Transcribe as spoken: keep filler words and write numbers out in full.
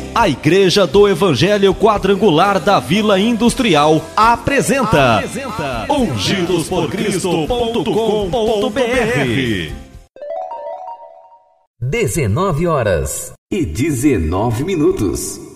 A Igreja do Evangelho Quadrangular da Vila Industrial apresenta, apresenta ungidos por cristo ponto com ponto b r. dezenove horas e dezenove minutos.